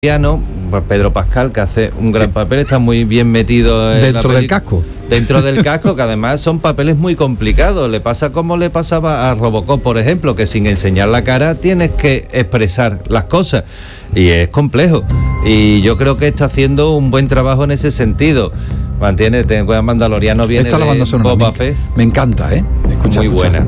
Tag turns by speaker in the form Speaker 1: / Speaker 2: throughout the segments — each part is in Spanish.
Speaker 1: Pedro Pascal, que hace un gran papel, está muy bien metido en
Speaker 2: dentro del casco.
Speaker 1: Dentro del casco, que además son papeles muy complicados. Le pasa como le pasaba a Robocop, por ejemplo, que sin enseñar la cara tienes que expresar las cosas. Y es complejo. Y yo creo que está haciendo un buen trabajo en ese sentido. Mantiene, Mandaloriano viene
Speaker 2: esta
Speaker 1: de Boba Fett.
Speaker 2: Me encanta, ¿eh?
Speaker 1: Muy buena.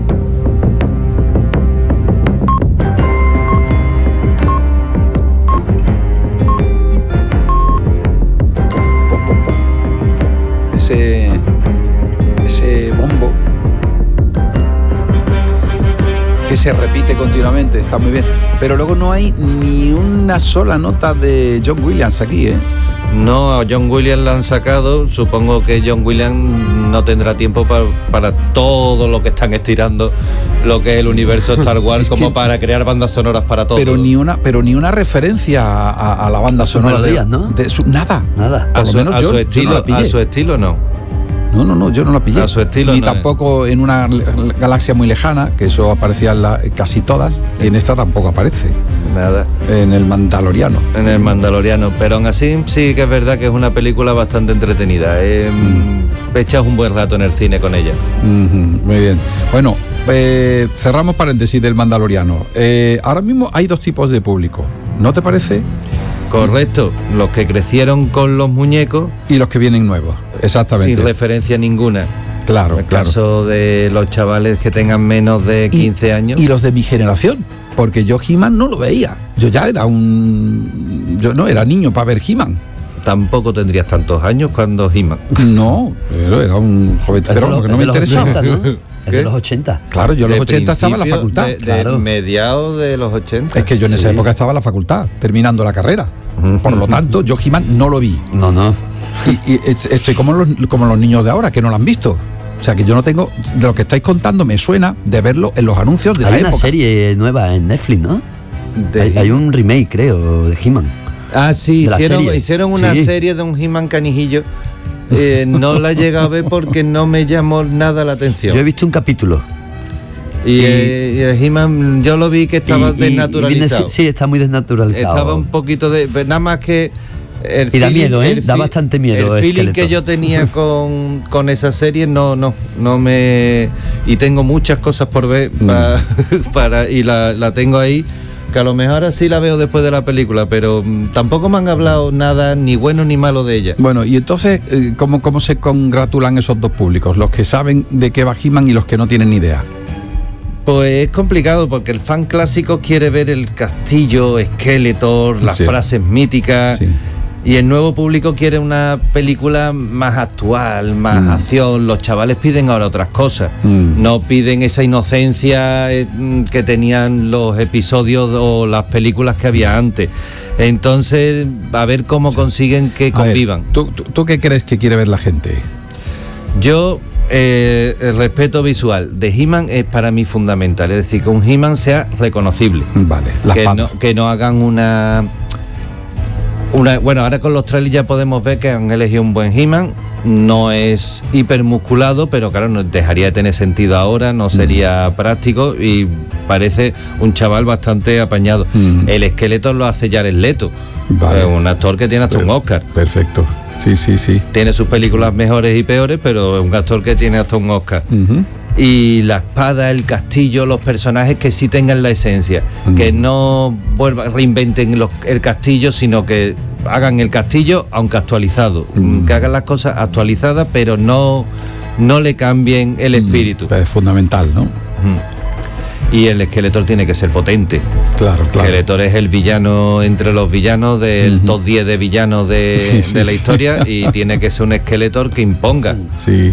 Speaker 2: Ese bombo que se repite continuamente, está muy bien, pero luego no hay ni una sola nota de John Williams aquí, ¿eh?
Speaker 1: No, a John Williams la han sacado. Supongo que John Williams no tendrá tiempo para todo lo que están estirando, lo que es el universo Star Wars, como para crear bandas sonoras para todo.
Speaker 2: Pero ni una referencia a la banda sonora
Speaker 3: melodías, ¿no?
Speaker 2: Nada.
Speaker 1: A su estilo no.
Speaker 2: No, yo no la pillé.
Speaker 1: A su estilo
Speaker 2: ni
Speaker 1: no.
Speaker 2: Tampoco en una galaxia muy lejana, que eso aparecía en casi todas, y en esta tampoco aparece.
Speaker 1: Nada.
Speaker 2: En el Mandaloriano.
Speaker 1: Pero aún así sí que es verdad que es una película bastante entretenida. Echas un buen rato en el cine con ella.
Speaker 2: Muy bien. Bueno, cerramos paréntesis del Mandaloriano. Ahora mismo hay dos tipos de público, ¿no te parece?
Speaker 1: Correcto, los que crecieron con los muñecos
Speaker 2: y los que vienen nuevos, exactamente.
Speaker 1: Sin referencia ninguna.
Speaker 2: Claro,
Speaker 1: en el caso de los chavales que tengan menos de 15 años.
Speaker 2: Y los de mi generación, porque yo He-Man no lo veía. Yo ya era yo no era niño para ver He-Man.
Speaker 1: Tampoco tendrías tantos años cuando He-Man.
Speaker 2: No, era un joven, pero que no me interesaba.
Speaker 3: 80, ¿no? Es de los 80.
Speaker 2: Claro, yo en los 80 estaba en la facultad.
Speaker 1: De mediados de los 80.
Speaker 2: Es que yo en esa época estaba en la facultad, terminando la carrera. Por lo tanto, yo He-Man no lo vi.
Speaker 3: No.
Speaker 2: Y estoy como los niños de ahora, que no lo han visto. O sea, que yo no tengo... De lo que estáis contando me suena de verlo en los anuncios de la época.
Speaker 3: Hay una serie nueva en Netflix, ¿no? Hay un remake, creo, de He-Man.
Speaker 1: Ah, sí, hicieron una serie de un He-Man canijillo. No la llegué a ver porque no me llamó nada la atención.
Speaker 3: Yo he visto un capítulo.
Speaker 1: Y el He-Man, yo lo vi que estaba desnaturalizado.
Speaker 3: Sí, está muy desnaturalizado.
Speaker 1: Estaba un poquito nada más que...
Speaker 3: Y da miedo, ¿eh? Da bastante miedo.
Speaker 1: El feeling que yo tenía con esa serie no me... Y tengo muchas cosas por ver y la tengo ahí, que a lo mejor ahora sí la veo después de la película, pero tampoco me han hablado nada ni bueno ni malo de ella.
Speaker 2: Bueno, y entonces, ¿cómo se congratulan esos dos públicos? Los que saben de qué va He-Man y los que no tienen ni idea.
Speaker 1: Pues es complicado porque el fan clásico quiere ver el castillo, Skeletor, las frases míticas... Sí. Y el nuevo público quiere una película más actual, más acción. Los chavales piden ahora otras cosas. No piden esa inocencia que tenían los episodios o las películas que había antes. Entonces, a ver cómo consiguen que convivan.
Speaker 2: Ver, ¿tú qué crees que quiere ver la gente?
Speaker 1: Yo... el respeto visual de He-Man es para mí fundamental. Es decir, que un He-Man sea reconocible.
Speaker 2: Vale.
Speaker 1: Que no hagan bueno, ahora con los trailers ya podemos ver que han elegido un buen He-Man. No es hipermusculado, pero claro, no dejaría de tener sentido ahora, no sería práctico y parece un chaval bastante apañado. El Skeletor lo hace Jared Leto, un actor que tiene hasta un Oscar.
Speaker 2: Perfecto, sí.
Speaker 1: Tiene sus películas mejores y peores, pero es un actor que tiene hasta un Oscar. Y la espada, el castillo, los personajes que sí tengan la esencia, que no reinventen el castillo, sino que hagan el castillo aunque actualizado, que hagan las cosas actualizadas, pero no le cambien el espíritu.
Speaker 2: Es fundamental, ¿no?
Speaker 1: Y el Skeletor tiene que ser potente.
Speaker 2: Claro.
Speaker 1: Skeletor es el villano entre los villanos del top 10 de villanos de la historia y tiene que ser un Skeletor que imponga.
Speaker 2: Sí.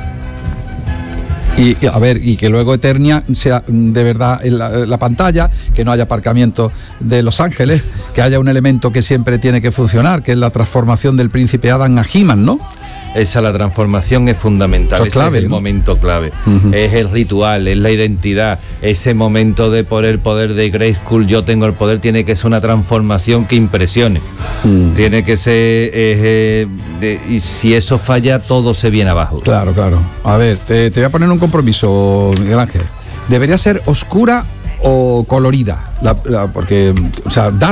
Speaker 2: Y a ver, y que luego Eternia sea de verdad en la pantalla, que no haya aparcamiento de Los Ángeles, que haya un elemento que siempre tiene que funcionar, que es la transformación del príncipe Adam a He-Man, ¿no?
Speaker 1: La transformación es fundamental, ese es el momento clave. Es el ritual, es la identidad, ese momento de por el poder de Grayskull, yo tengo el poder, tiene que ser una transformación que impresione. Tiene que ser... y si eso falla, todo se viene abajo.
Speaker 2: Claro. A ver, te voy a poner un compromiso, Miguel Ángel. ¿Debería ser oscura o colorida? Porque, o sea, dark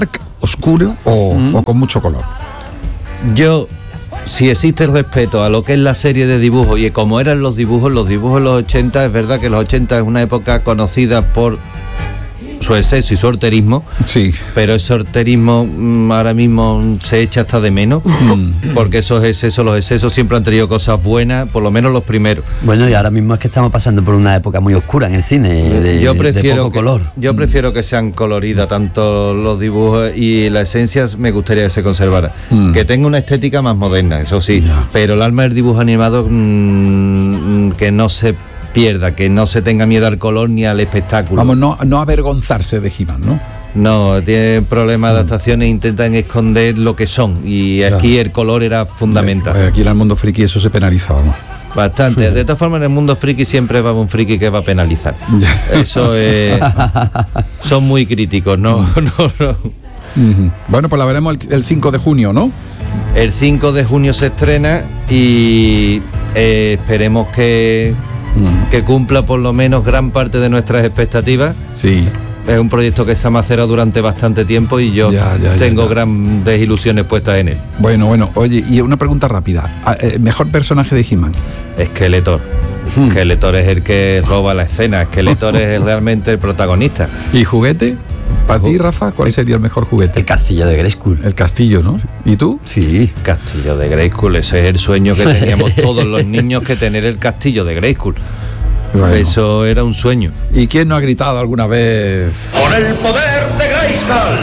Speaker 2: oscuro o con mucho color?
Speaker 1: Yo, si existe el respeto a lo que es la serie de dibujos y como eran los dibujos en los 80, es verdad que los 80 es una época conocida por su exceso y su horterismo,
Speaker 2: sí,
Speaker 1: pero ese horterismo ahora mismo se echa hasta de menos, porque los excesos siempre han tenido cosas buenas, por lo menos los primeros.
Speaker 3: Bueno, y ahora mismo es que estamos pasando por una época muy oscura en el cine, de poco color.
Speaker 1: Yo prefiero que sean coloridas tanto los dibujos y la esencia, me gustaría que se conservara. Que tenga una estética más moderna, eso sí, pero el alma del dibujo animado que no se pierda, que no se tenga miedo al color ni al espectáculo.
Speaker 2: Vamos, no avergonzarse de He-Man, ¿no?
Speaker 1: No, tienen problemas de adaptación e intentan esconder lo que son, y aquí el color era fundamental.
Speaker 2: Aquí en el mundo friki eso se penalizaba, ¿no?
Speaker 1: Bastante. De todas formas, en el mundo friki siempre va un friki que va a penalizar. Eso son muy críticos, ¿no?
Speaker 2: Bueno, pues la veremos el 5 de junio, ¿no?
Speaker 1: El 5 de junio se estrena y esperemos que cumpla por lo menos gran parte de nuestras expectativas.
Speaker 2: Sí.
Speaker 1: Es un proyecto que se ha macerado durante bastante tiempo y yo tengo grandes ilusiones puestas en él.
Speaker 2: Bueno, oye, y una pregunta rápida. ¿Mejor personaje de He-Man?
Speaker 1: Skeletor. Skeletor es el que roba la escena. Skeletor es realmente el protagonista.
Speaker 2: ¿Y juguete? Para ti, Rafa, ¿cuál sería el mejor juguete?
Speaker 3: El castillo de Grayskull.
Speaker 2: El castillo, ¿no? ¿Y tú?
Speaker 3: Sí.
Speaker 1: Castillo de Grayskull, ese es el sueño que teníamos todos los niños, que tener el castillo de Grayskull. Bueno. Eso era un sueño.
Speaker 2: ¿Y quién no ha gritado alguna vez?
Speaker 4: ¡Por el poder de Grayskull!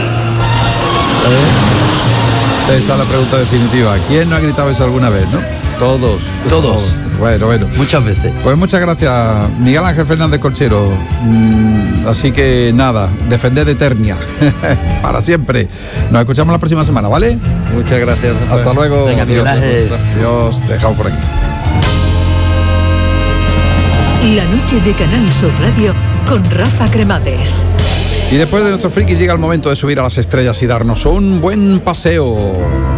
Speaker 2: Esa es la pregunta definitiva. ¿Quién no ha gritado eso alguna vez, no?
Speaker 1: Todos.
Speaker 2: Bueno.
Speaker 3: Muchas veces.
Speaker 2: Pues muchas gracias, Miguel Ángel Fernández Colchero. Así que nada, defended Eternia para siempre. Nos escuchamos la próxima semana, ¿vale?
Speaker 1: Muchas gracias, Rafael.
Speaker 2: Hasta luego.
Speaker 3: Venga,
Speaker 2: Dios, dejamos por aquí.
Speaker 5: La noche de Canal Sur Radio con Rafa Cremades.
Speaker 2: Y después de nuestro friki llega el momento de subir a las estrellas y darnos un buen paseo.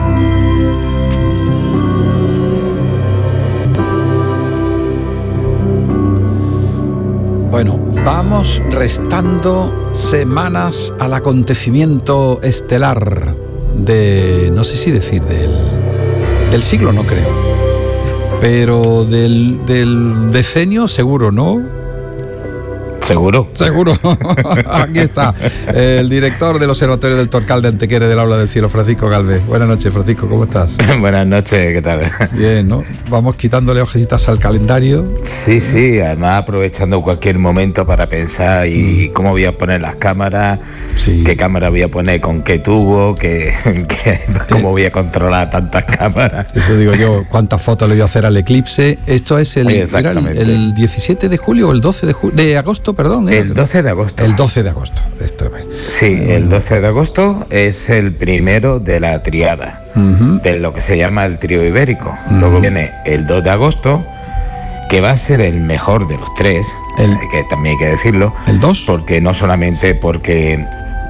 Speaker 2: Bueno, vamos restando semanas al acontecimiento estelar de, no sé si decir del siglo, no creo, pero del decenio seguro, ¿no?
Speaker 6: Seguro.
Speaker 2: Aquí está el director del Observatorio del Torcal de Antequera del Aula del Cielo, Francisco Galvez. Buenas noches, Francisco, ¿cómo estás?
Speaker 6: Buenas noches, ¿qué tal?
Speaker 2: Bien, ¿no? Vamos quitándole hojecitas al calendario.
Speaker 6: Sí, además aprovechando cualquier momento para pensar y cómo voy a poner las cámaras, qué cámara voy a poner, con qué tubo, cómo voy a controlar tantas cámaras.
Speaker 2: Eso digo yo, cuántas fotos le voy a hacer al eclipse. Esto es el 17 de julio o el 12 de agosto. Perdón,
Speaker 6: el 12 de agosto.
Speaker 2: El 12 de agosto. Esto es.
Speaker 6: Sí, el 12 de agosto es el primero de la triada, de lo que se llama el trío ibérico. Luego viene el 2 de agosto, que va a ser el mejor de los tres, que también hay que decirlo.
Speaker 2: ¿El 2?
Speaker 6: Porque no solamente porque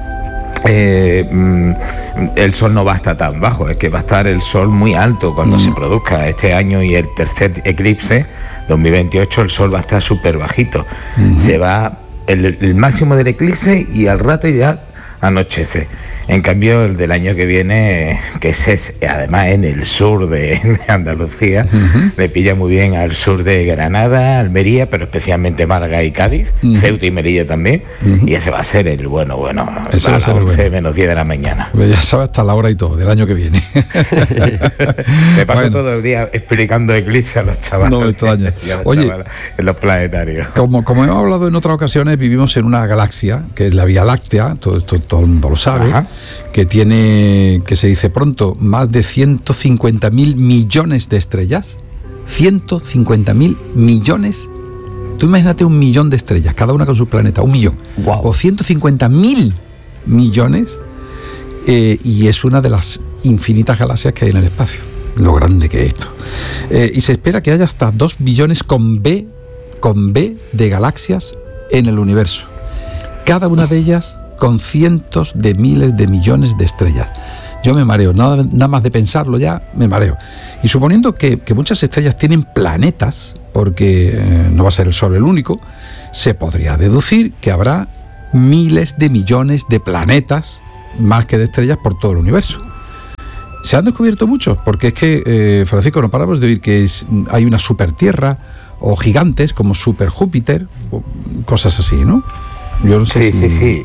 Speaker 6: el sol no va a estar tan bajo, es que va a estar el sol muy alto cuando se produzca este año, y el tercer eclipse 2028 el sol va a estar súper bajito. Se va el máximo del eclipse y al rato ya anochece. En cambio, el del año que viene, que es además en el sur de Andalucía, le pilla muy bien al sur de Granada, Almería, pero especialmente Málaga y Cádiz, Ceuta y Melilla también, y ese va a ser el bueno,
Speaker 2: ese
Speaker 6: a las 11 menos 10 de la mañana.
Speaker 2: Pues ya sabes hasta la hora y todo, del año que viene.
Speaker 6: Me paso todo el día explicando eclipses a los chavales.
Speaker 2: No me extraña.
Speaker 6: Oye, en los planetarios.
Speaker 2: Como hemos hablado en otras ocasiones, vivimos en una galaxia, que es la Vía Láctea, todo el mundo lo sabe. Ajá. Que tiene, que se dice pronto, más de 150.000 millones de estrellas. 150.000 millones. Tú imagínate 1 millón de estrellas, cada una con su planeta, 1 millón.
Speaker 3: Wow.
Speaker 2: O 150.000 millones, y es una de las infinitas galaxias que hay en el espacio. Lo grande que es esto. Y se espera que haya hasta 2 billones con B de galaxias en el universo. Cada una de ellas con cientos de miles de millones de estrellas. Yo me mareo, nada más de pensarlo ya me mareo. Y suponiendo que muchas estrellas tienen planetas, porque no va a ser el Sol el único, se podría deducir que habrá miles de millones de planetas más que de estrellas por todo el universo. Se han descubierto muchos, porque es que, Francisco, no paramos de oír que hay una supertierra o gigantes como Super Júpiter, o cosas así, ¿no? Yo no sé
Speaker 6: sí.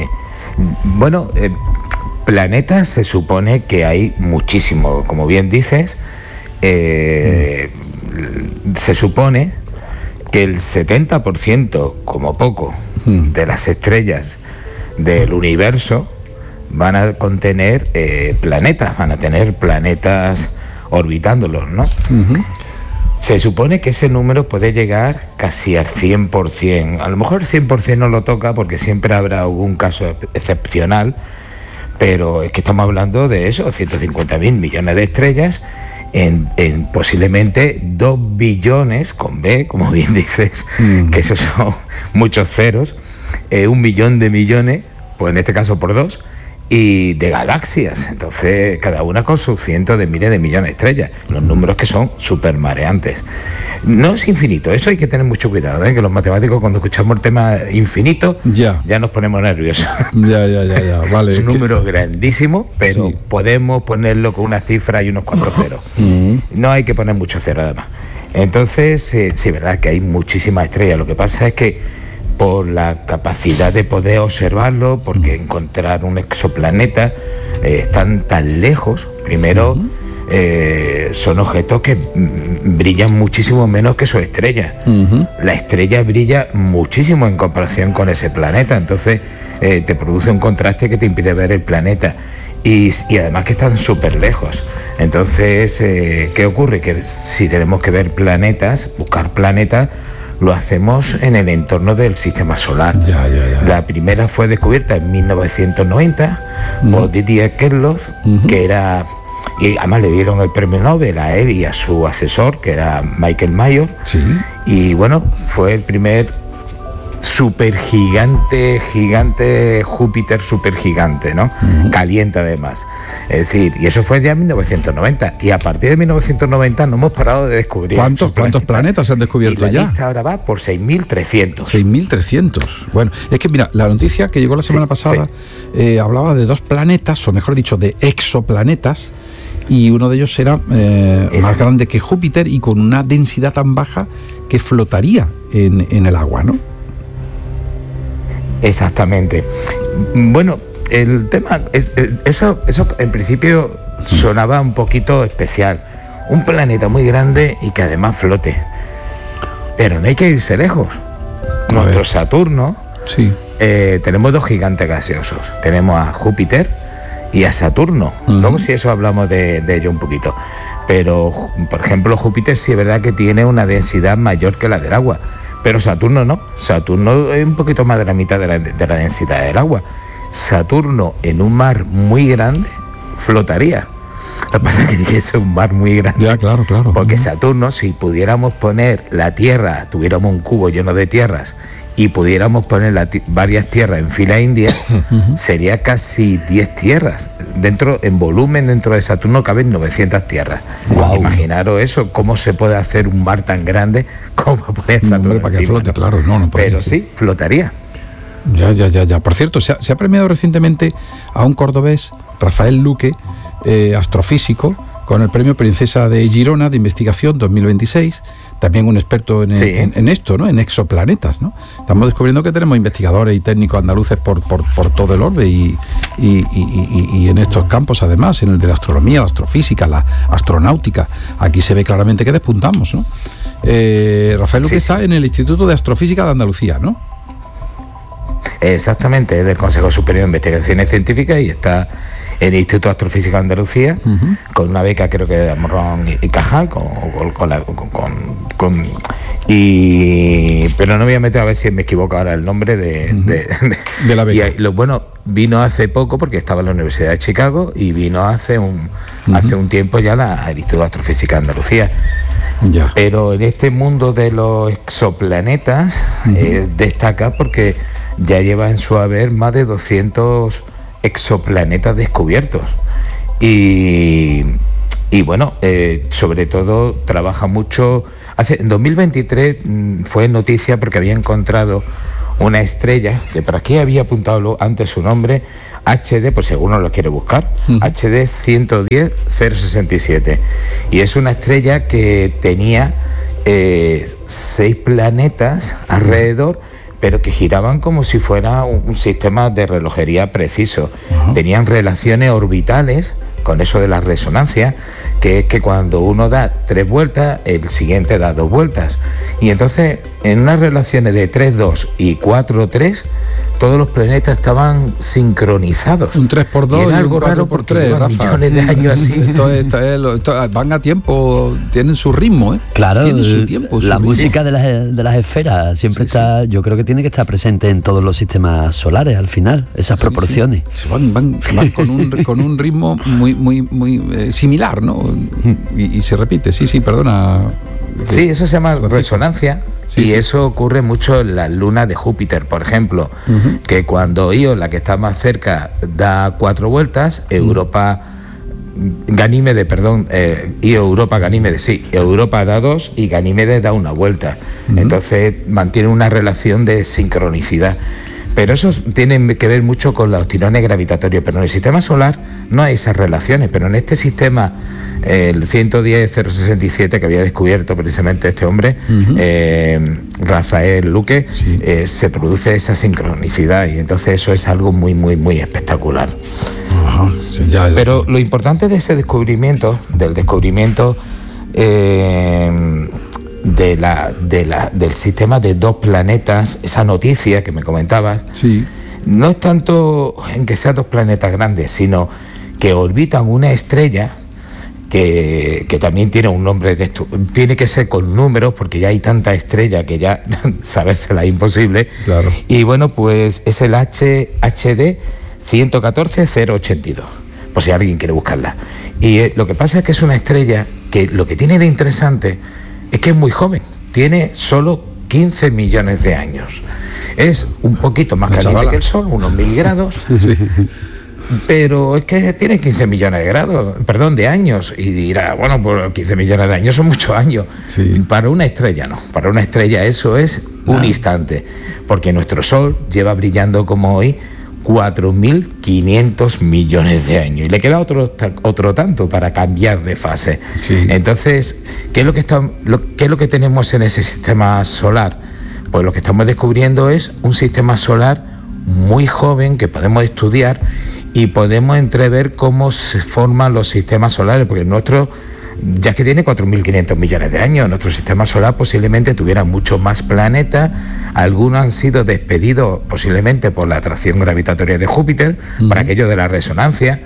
Speaker 6: Bueno, planetas se supone que hay muchísimos, como bien dices. Se supone que el 70%, como poco, de las estrellas del universo van a contener planetas, van a tener planetas orbitándolos, ¿no? Se supone que ese número puede llegar casi al 100%. A lo mejor el 100% no lo toca porque siempre habrá algún caso excepcional, pero es que estamos hablando de eso, 150.000 millones de estrellas en posiblemente 2 billones, con B, como bien dices, que esos son muchos ceros, 1 millón de millones, pues en este caso por 2, y de galaxias. Entonces, cada una con sus cientos de miles de millones de estrellas. Los números que son súper mareantes. No es infinito, eso hay que tener mucho cuidado, ¿eh? Que los matemáticos, cuando escuchamos el tema infinito, ya nos ponemos nerviosos.
Speaker 2: Ya, vale.
Speaker 6: Es un número grandísimo, pero sí, podemos ponerlo con una cifra y unos cuantos ceros. No hay que poner muchos ceros, además. Entonces, sí, verdad que hay muchísimas estrellas. Lo que pasa es que por la capacidad de poder observarlo, porque encontrar un exoplaneta están tan lejos, primero son objetos que brillan muchísimo menos que su estrella. La estrella brilla muchísimo en comparación con ese planeta, entonces te produce un contraste que te impide ver el planeta. Y además que están súper lejos. Entonces, ¿qué ocurre? Que si tenemos que ver planetas, buscar planetas, lo hacemos en el entorno del sistema solar. La primera fue descubierta en 1990 por Didier Queloz, que era, y además le dieron el premio Nobel a él y a su asesor, que era Michael Mayor. Y bueno, fue el primer supergigante Júpiter supergigante, ¿no? Caliente además. Es decir, y eso fue ya en 1990. Y a partir de 1990 no hemos parado de descubrir.
Speaker 2: ¿Cuántos planetas se han descubierto ya?
Speaker 6: La lista ahora va por 6.300.
Speaker 2: 6.300. Bueno, es que mira, la noticia que llegó la semana pasada hablaba de 2 planetas, o mejor dicho, de exoplanetas, y uno de ellos era más grande que Júpiter y con una densidad tan baja que flotaría en el agua, ¿no?
Speaker 6: Exactamente. Bueno, el tema, eso en principio sonaba un poquito especial. Un planeta muy grande y que además flote. Pero no hay que irse lejos. Nuestro Saturno, tenemos 2 gigantes gaseosos. Tenemos a Júpiter y a Saturno. Luego si eso hablamos de ello un poquito. Pero, por ejemplo, Júpiter sí es verdad que tiene una densidad mayor que la del agua. Pero Saturno no. Saturno es un poquito más de la mitad de la densidad del agua. Saturno en un mar muy grande flotaría. Lo que pasa es que tiene que ser un mar muy grande.
Speaker 2: Ya, claro.
Speaker 6: Porque Saturno, si pudiéramos poner la Tierra, tuviéramos un cubo lleno de tierras y pudiéramos poner varias tierras en fila india, sería casi 10 tierras. En volumen dentro de Saturno caben 900 tierras. Wow. Imaginaros eso, cómo se puede hacer un mar tan grande como poner Saturno.
Speaker 2: Para que flote, claro, no puede.
Speaker 6: Pero sí, flotaría.
Speaker 2: Ya. Por cierto, se ha premiado recientemente a un cordobés, Rafael Luque, astrofísico, con el premio Princesa de Girona de Investigación 2026, también un experto en esto, ¿no? En exoplanetas, ¿no? Estamos descubriendo que tenemos investigadores y técnicos andaluces por todo el orbe y en estos campos, además, en el de la astronomía, la astrofísica, la astronáutica. Aquí se ve claramente que despuntamos, ¿no? Rafael Luque está en el Instituto de Astrofísica de Andalucía, ¿no?
Speaker 6: Exactamente, es del Consejo Superior de Investigaciones Científicas y está en el Instituto de Astrofísica de Andalucía, con una beca creo que de Morón y Cajal, pero no me voy a meter a ver si me equivoco ahora el nombre de
Speaker 2: la beca.
Speaker 6: Y bueno, vino hace poco porque estaba en la Universidad de Chicago y vino hace un tiempo ya al Instituto de Astrofísica de Andalucía.
Speaker 2: Ya.
Speaker 6: Pero en este mundo de los exoplanetas destaca porque ya lleva en su haber más de 200 exoplanetas descubiertos y bueno, sobre todo trabaja mucho. En 2023 fue noticia porque había encontrado una estrella, que por aquí había apuntado antes su nombre, HD, pues si alguno lo quiere buscar, HD 110-067. Y es una estrella que tenía 6 planetas alrededor, pero que giraban como si fuera un sistema de relojería preciso. Tenían relaciones orbitales, con eso de la resonancia, que es que cuando uno da 3 vueltas, el siguiente da 2 vueltas. Y entonces, en unas relaciones de 3-2 y 4-3, todos los planetas estaban sincronizados.
Speaker 2: Un 3x2
Speaker 6: y era algo
Speaker 2: un 4x3,
Speaker 6: raro porque
Speaker 2: Rafa.
Speaker 6: millones de años así.
Speaker 2: Van a tiempo, tienen su ritmo, ¿eh?
Speaker 3: Claro,
Speaker 2: tienen su tiempo,
Speaker 3: la
Speaker 2: su
Speaker 3: música de las esferas siempre está, yo creo que tiene que estar presente en todos los sistemas solares al final, esas proporciones.
Speaker 2: Sí. Van con un ritmo muy similar, ¿no? Y se repite, perdona.
Speaker 6: Sí, eso se llama resonancia. Y eso ocurre mucho en las lunas de Júpiter, por ejemplo, que cuando Io, la que está más cerca, da 4 vueltas, Europa da 2 y Ganímedes da 1 vuelta. Entonces mantiene una relación de sincronicidad. Pero eso tiene que ver mucho con los tirones gravitatorios. Pero en el sistema solar no hay esas relaciones. Pero en este sistema, el 110-067 que había descubierto precisamente este hombre, Rafael Luque, se produce esa sincronicidad. Y entonces eso es algo muy espectacular. Pero lo importante de ese descubrimiento, del sistema de 2 planetas, esa noticia que me comentabas, no es tanto en que sean 2 planetas grandes, sino que orbitan una estrella que también tiene un nombre de esto. Tiene que ser con números porque ya hay tanta estrella que ya sabérsela es imposible. Claro. Y bueno, pues es el HD 114-082, por si alguien quiere buscarla. Y lo que pasa es que es una estrella que lo que tiene de interesante es que es muy joven, tiene solo 15 millones de años. Es un poquito más caliente que el Sol, unos 1000 grados, pero es que tiene 15 millones de años. Y dirá, bueno, pues 15 millones de años son muchos años. Para una estrella no, para una estrella eso es un instante, porque nuestro Sol lleva brillando como hoy 4.500 millones de años y le queda otro tanto para cambiar de fase. Entonces, ¿qué es lo que tenemos en ese sistema solar? Pues lo que estamos descubriendo es un sistema solar muy joven que podemos estudiar y podemos entrever cómo se forman los sistemas solares, porque nuestro, ya que tiene 4.500 millones de años, nuestro sistema solar posiblemente tuviera muchos más planetas. Algunos han sido despedidos posiblemente por la atracción gravitatoria de Júpiter, para aquello de la resonancia,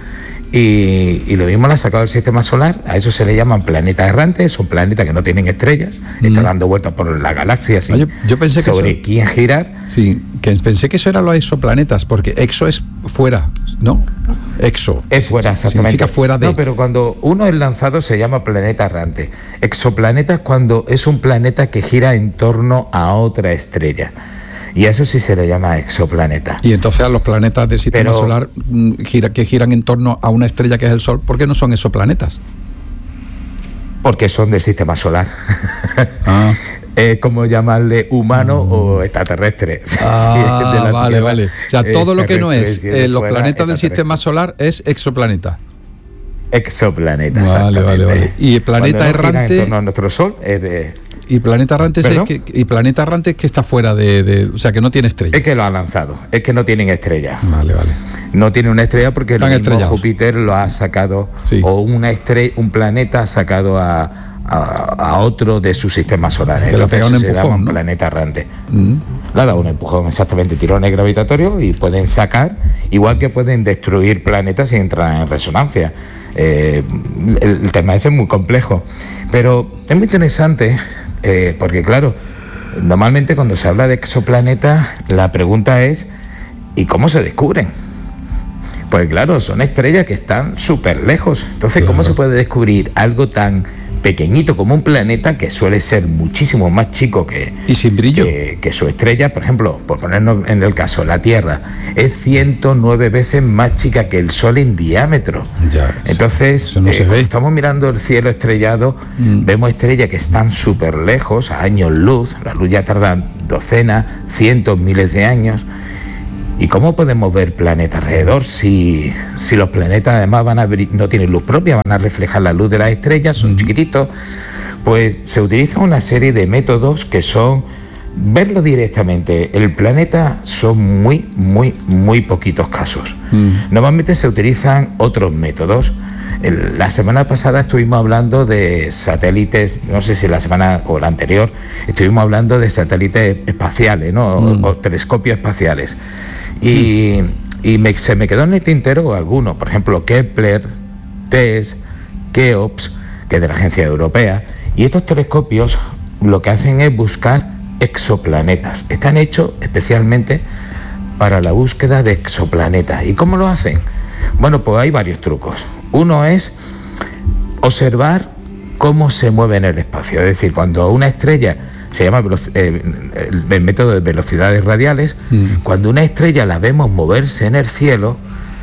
Speaker 6: y lo mismo lo ha sacado del sistema solar. A eso se le llaman planetas errantes, son planetas que no tienen estrellas, están dando vueltas por la galaxia sin
Speaker 2: yo pensé
Speaker 6: sobre quién girar.
Speaker 2: Sí, que pensé que eso eran los exoplanetas, porque exo es fuera, ¿no? Exo.
Speaker 6: Es fuera, exactamente.
Speaker 2: Significa fuera de.
Speaker 6: No, pero cuando uno es lanzado se llama planeta errante. Exoplaneta es cuando es un planeta que gira en torno a otra estrella. Y a eso sí se le llama exoplaneta.
Speaker 2: Y entonces a los planetas del sistema solar que giran en torno a una estrella que es el Sol, ¿por qué no son exoplanetas?
Speaker 6: Porque son del sistema solar. Es como llamarle humano o extraterrestre.
Speaker 2: Vale. O sea, todo lo que no es los planetas del sistema solar es exoplaneta.
Speaker 6: Exoplaneta, exactamente.
Speaker 2: Vale. Y el planeta errante
Speaker 6: en torno a nuestro Sol es de...
Speaker 2: Y planeta errante es que está fuera o sea, que no tiene estrella.
Speaker 6: Es que lo ha lanzado, es que no tienen estrella.
Speaker 2: Vale.
Speaker 6: No tiene una estrella porque el mismo Júpiter lo ha sacado, o un planeta ha sacado a otro de sus sistemas solares.
Speaker 2: Entonces
Speaker 6: un
Speaker 2: empujón,
Speaker 6: se llama un
Speaker 2: ¿no?
Speaker 6: planeta errante. Le ha dado un empujón, exactamente, tirones gravitatorios, y pueden sacar, igual que pueden destruir planetas si entran en resonancia. El tema ese es muy complejo, pero es muy interesante porque claro, normalmente cuando se habla de exoplanetas la pregunta es ¿y cómo se descubren? Pues claro, son estrellas que están súper lejos. Entonces, ¿cómo se puede descubrir algo tan pequeñito como un planeta que suele ser muchísimo más chico que,
Speaker 2: y sin brillo,
Speaker 6: que su estrella? Por ejemplo, por ponernos en el caso, la Tierra es 109 veces más chica que el Sol en diámetro. Entonces, cuando estamos mirando el cielo estrellado, vemos estrellas que están súper lejos, a años luz. La luz ya tarda docenas, cientos, miles de años. ¿Y cómo podemos ver planetas alrededor si los planetas además no tienen luz propia, van a reflejar la luz de las estrellas, son chiquititos? Pues se utiliza una serie de métodos que son verlo directamente. El planeta son muy poquitos casos. Normalmente se utilizan otros métodos. La semana pasada estuvimos hablando de satélites, no sé si la semana o la anterior, estuvimos hablando de satélites espaciales, ¿no? O telescopios espaciales. Y se me quedó en el tintero algunos, por ejemplo, Kepler, TESS, Keops, que es de la Agencia Europea. Y estos telescopios lo que hacen es buscar exoplanetas. Están hechos especialmente para la búsqueda de exoplanetas. ¿Y cómo lo hacen? Bueno, pues hay varios trucos. Uno es observar cómo se mueve en el espacio. Es decir, cuando una estrella, se llama el método de velocidades radiales, cuando una estrella la vemos moverse en el cielo,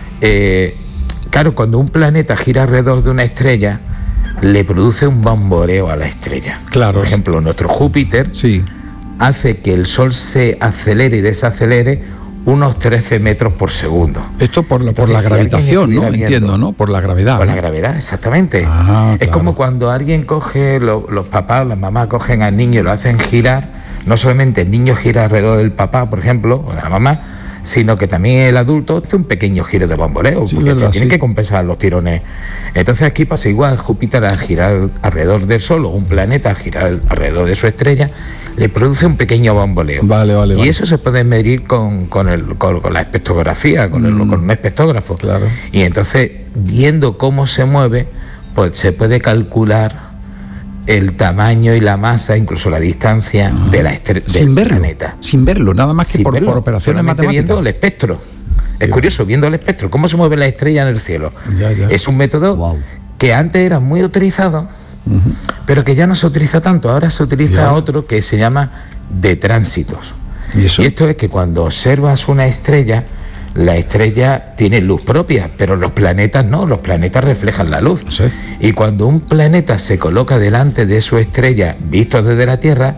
Speaker 6: claro, cuando un planeta gira alrededor de una estrella, le produce un bamboleo a la estrella. Claro. Por ejemplo, nuestro Júpiter hace que el Sol se acelere y desacelere unos 13 metros por segundo.
Speaker 2: Esto por la gravitación, ¿no? Entiendo, ¿no? Por la gravedad.
Speaker 6: Por la gravedad, exactamente. Es como cuando alguien coge, los papás, las mamás cogen al niño y lo hacen girar. No solamente el niño gira alrededor del papá, por ejemplo, o de la mamá, sino que también el adulto hace un pequeño giro de bamboleo, porque se tienen que compensar los tirones. Entonces aquí pasa igual. Júpiter, al girar alrededor del Sol, o un planeta al girar alrededor de su estrella, le produce un pequeño bamboleo. Y eso se puede medir con la espectrografía, con un espectógrafo. Claro. Y entonces, viendo cómo se mueve, pues se puede calcular el tamaño y la masa, incluso la distancia de la del planeta.
Speaker 2: Sin verlo, nada más que por operaciones matemáticas.
Speaker 6: Viendo el espectro. Es curioso, viendo el espectro, cómo se mueve la estrella en el cielo. Es un método que antes era muy utilizado, pero que ya no se utiliza tanto. Ahora se utiliza otro que se llama de tránsitos. ¿Y esto es que cuando observas una estrella, la estrella tiene luz propia, pero los planetas no, los planetas reflejan la luz. Y cuando un planeta se coloca delante de su estrella, visto desde la Tierra,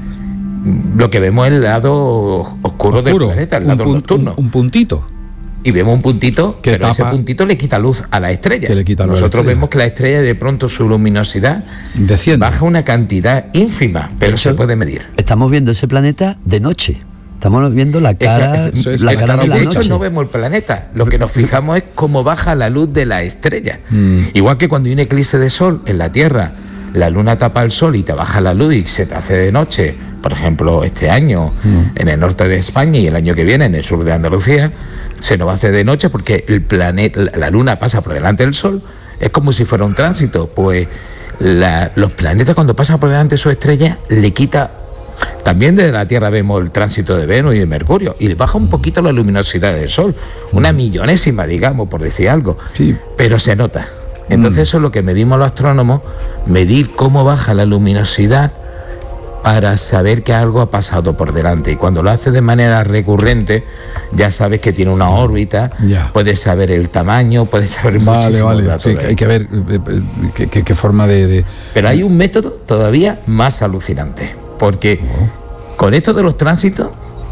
Speaker 6: lo que vemos es el lado oscuro del planeta, el lado nocturno.
Speaker 2: Un puntito.
Speaker 6: Y vemos un puntito, pero ese puntito le quita luz a la estrella. Nosotros vemos que la estrella, de pronto, su luminosidad baja una cantidad ínfima, pero se puede medir.
Speaker 3: Estamos viendo ese planeta de noche. Estamos viendo la cara, de la
Speaker 6: noche. De hecho,
Speaker 3: noche.
Speaker 6: No vemos el planeta. Lo que nos fijamos es cómo baja la luz de la estrella. Igual que cuando hay un eclipse de sol en la Tierra, la luna tapa el sol y te baja la luz y se te hace de noche. Por ejemplo, este año en el norte de España y el año que viene en el sur de Andalucía, se nos hace de noche porque el planeta, la luna pasa por delante del sol. Es como si fuera un tránsito. Pues los planetas, cuando pasan por delante de su estrella, le quita. También desde la Tierra vemos el tránsito de Venus y de Mercurio, y le baja un poquito la luminosidad del Sol, una millonésima, digamos, por decir algo, pero se nota. Entonces eso es lo que medimos los astrónomos, medir cómo baja la luminosidad para saber que algo ha pasado por delante. Y cuando lo hace de manera recurrente, ya sabes que tiene una órbita, puedes saber el tamaño, puedes saber muchísimos datos.
Speaker 2: Sí, hay que ver qué forma de...
Speaker 6: Pero hay un método todavía más alucinante, porque con esto de los tránsitos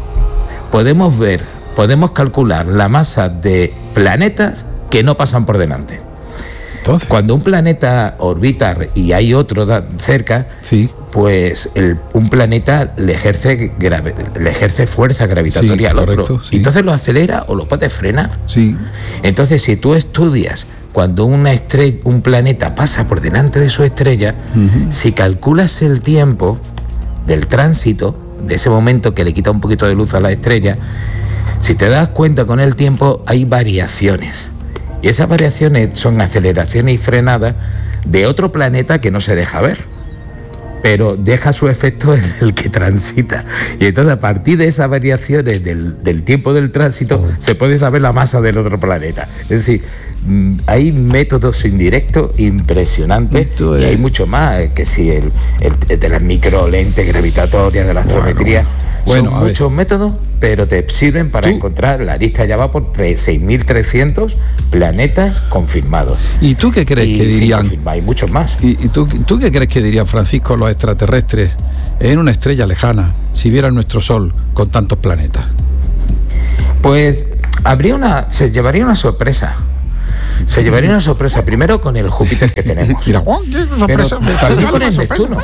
Speaker 6: podemos calcular la masa de planetas que no pasan por delante. Entonces, cuando un planeta orbita y hay otro cerca, pues un planeta le ejerce fuerza gravitatoria al otro. Entonces lo acelera o lo puede frenar. Entonces, si tú estudias cuando un planeta pasa por delante de su estrella, si calculas el tiempo del tránsito, de ese momento que le quita un poquito de luz a la estrella, si te das cuenta, con el tiempo hay variaciones. Y esas variaciones son aceleraciones y frenadas de otro planeta que no se deja ver, pero deja su efecto en el que transita. Y entonces, a partir de esas variaciones del tiempo del tránsito, se puede saber la masa del otro planeta. Es decir, hay métodos indirectos impresionantes, y hay mucho más, que si el de las microlentes gravitatorias, de la astrometría. Son muchos métodos, pero te sirven para encontrar. La lista ya va por 6.300 planetas confirmados.
Speaker 2: ¿Y tú qué crees que dirían?
Speaker 6: Hay muchos más.
Speaker 2: ¿Y tú qué crees que dirían, Francisco, los extraterrestres en una estrella lejana si viera nuestro Sol con tantos planetas?
Speaker 6: Pues se llevaría una sorpresa. Se llevaría una sorpresa primero con el Júpiter que tenemos.
Speaker 2: Mira, qué sorpresa,
Speaker 6: pero también con el Neptuno.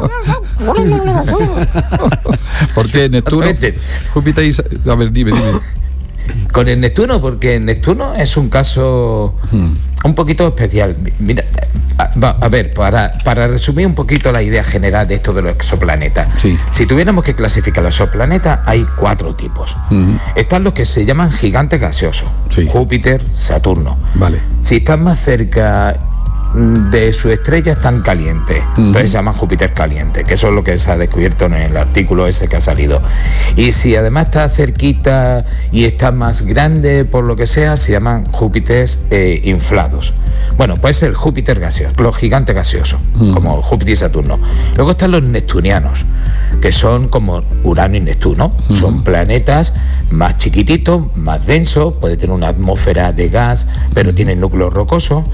Speaker 2: Porque Neptuno, Júpiter y... A ver, dime.
Speaker 6: Con el Neptuno, porque el Neptuno es un caso un poquito especial. Mira, a ver, para resumir un poquito la idea general de esto de los exoplanetas.
Speaker 2: Sí.
Speaker 6: Si tuviéramos que clasificar los exoplanetas, hay 4 tipos. Están los que se llaman gigantes gaseosos.
Speaker 2: Sí.
Speaker 6: Júpiter, Saturno.
Speaker 2: Vale.
Speaker 6: Si están más cerca de su estrella, están calientes. Entonces se llaman Júpiter caliente, que eso es lo que se ha descubierto en el artículo ese que ha salido. Y si además está cerquita y está más grande, por lo que sea, se llaman Júpiteres inflados. Bueno, puede ser Júpiter gaseoso, los gigantes gaseosos, como Júpiter y Saturno. Luego están los neptunianos, que son como Urano y Neptuno. Son planetas más chiquititos, más densos, puede tener una atmósfera de gas, pero tienen núcleo rocoso.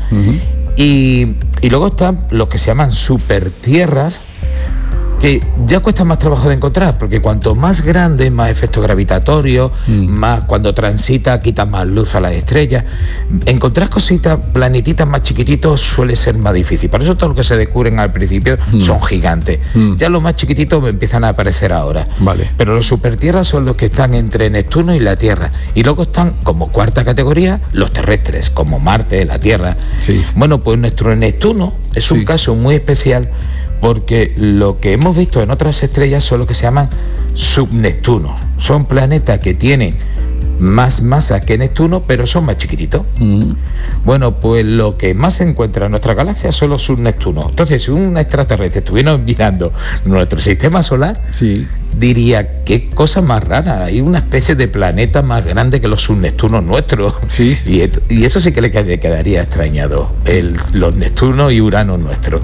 Speaker 6: Y luego están los que se llaman supertierras, que ya cuesta más trabajo de encontrar, porque cuanto más grande, más efecto gravitatorio, más cuando transita, quita más luz a las estrellas. Encontrar cositas, planetitas más chiquititos suele ser más difícil. Por eso todo lo que se descubren al principio son gigantes. Ya los más chiquititos empiezan a aparecer ahora.
Speaker 2: Vale.
Speaker 6: Pero los supertierras son los que están entre Neptuno y la Tierra. Y luego están, como cuarta categoría, los terrestres, como Marte, la Tierra.
Speaker 2: Sí.
Speaker 6: Bueno, pues nuestro Neptuno es un caso muy especial, porque lo que hemos visto en otras estrellas son lo que se llaman subneptunos. Son planetas que tienen más masa que Neptuno, pero son más chiquititos. Bueno, pues lo que más se encuentra en nuestra galaxia son los subneptunos. Entonces, si un extraterrestre estuviera mirando nuestro sistema solar, diría, qué cosa más rara, hay una especie de planeta más grande que los subneptunos nuestros. Y eso sí que le quedaría extrañado, los Neptunos y Urano nuestros.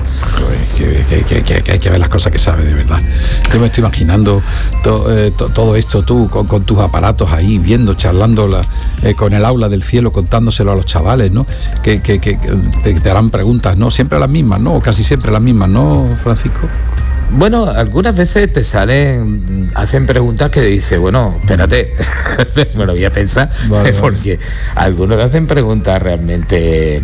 Speaker 2: Que hay que ver las cosas que sabe, de verdad. Yo me estoy imaginando todo esto, tú con tus aparatos ahí, viendo, charlando con el aula del cielo, contándoselo a los chavales, ¿no? Que te harán preguntas, ¿no? Siempre las mismas, ¿no? O casi siempre las mismas, ¿no, Francisco?
Speaker 6: Bueno, algunas veces te hacen preguntas que dices, bueno, espérate, me lo voy a pensar, porque algunos te hacen preguntas realmente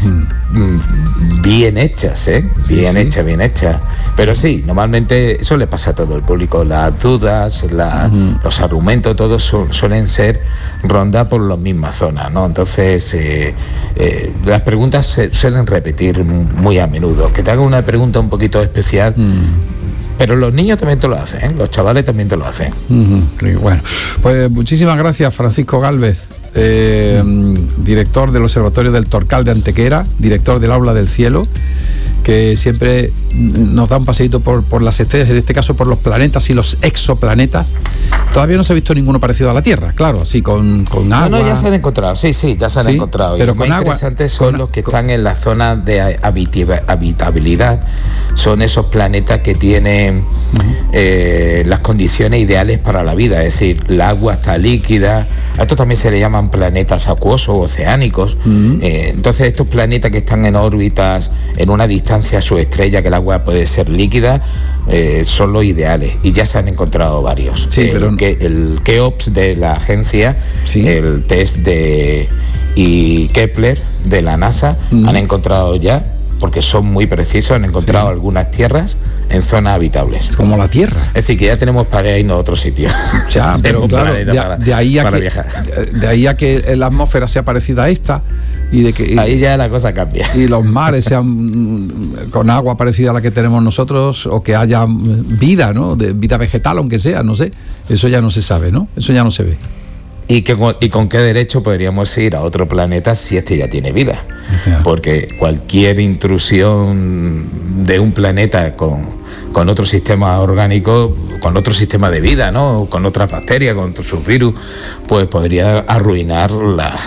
Speaker 6: bien hechas, bien hechas. Pero sí, normalmente eso le pasa a todo el público. Las dudas, los argumentos, todos suelen ser ronda por las mismas zonas, ¿no? Entonces, las preguntas se suelen repetir muy a menudo. Que te hagan una pregunta un poquito especial. Pero los niños también te lo hacen, los chavales también te lo hacen.
Speaker 2: Bueno, pues muchísimas gracias, Francisco Gálvez, director del Observatorio del Torcal de Antequera, director del Aula del Cielo, que siempre nos da un paseíto por las estrellas, en este caso por los planetas y los exoplanetas. Todavía no se ha visto ninguno parecido a la Tierra, claro, así con agua.
Speaker 6: No, ya se han encontrado, sí, ya se han encontrado.
Speaker 2: Pero
Speaker 6: y los más interesantes son los que están en la zona de habitabilidad. Son esos planetas que tienen las condiciones ideales para la vida, es decir, el agua está líquida. A estos también se le llaman planetas acuosos, oceánicos. Entonces estos planetas que están en órbitas, en una distancia a su estrella, que el agua puede ser líquida, son los ideales, y ya se han encontrado varios. El KEOPS de la agencia, el test y Kepler de la NASA han encontrado ya, porque son muy precisos, han encontrado algunas tierras en zonas habitables.
Speaker 2: Como la Tierra.
Speaker 6: Es decir, que ya tenemos para irnos a otro sitio.
Speaker 2: Ya, pero claro, de ahí a que la atmósfera sea parecida a esta, y de que
Speaker 6: ahí ya la cosa cambia.
Speaker 2: Y los mares sean con agua parecida a la que tenemos nosotros, o que haya vida, ¿no? De vida vegetal, aunque sea, no sé. Eso ya no se sabe, ¿no? Eso ya no se ve.
Speaker 6: ¿Y con qué derecho podríamos ir a otro planeta si este ya tiene vida? Porque cualquier intrusión de un planeta con otro sistema orgánico, con otro sistema de vida, ¿no? Con otras bacterias, con sus virus, pues podría arruinar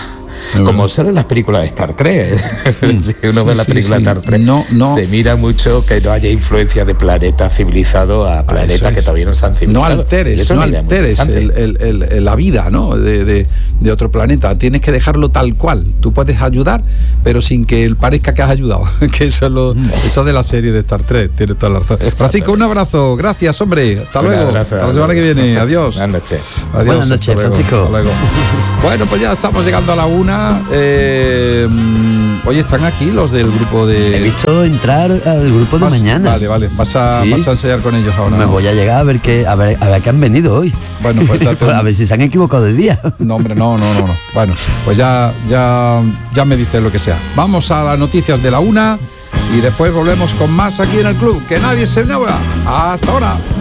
Speaker 6: Como solo en las películas de Star Trek. Si uno ve las películas de Star Trek, se mira mucho que no haya influencia de planetas civilizados a planetas que todavía no se han civilizado.
Speaker 2: No alteres la vida, ¿no? de otro planeta. Tienes que dejarlo tal cual. Tú puedes ayudar, pero sin que parezca que has ayudado. Que eso de la serie de Star Trek. Tienes toda la razón. Francisco, un abrazo. Gracias, hombre. Hasta luego. Hasta la semana que viene. Adiós.
Speaker 6: Buenas noches.
Speaker 2: Adiós.
Speaker 3: Buenas noches, Francisco.
Speaker 2: Hasta luego. Bueno, pues ya estamos llegando a la 1. Hoy están aquí los del grupo de...
Speaker 3: He visto entrar al grupo de mañana.
Speaker 2: Vale. Vas a ensayar con ellos ahora.
Speaker 3: Me voy a llegar a ver qué han venido hoy.
Speaker 2: Bueno, pues
Speaker 3: a ver si se han equivocado de día.
Speaker 2: No, hombre, no. Bueno, pues ya me dices lo que sea. Vamos a las noticias de la 1 y después volvemos con más aquí en el club. Que nadie se mueva. Hasta ahora.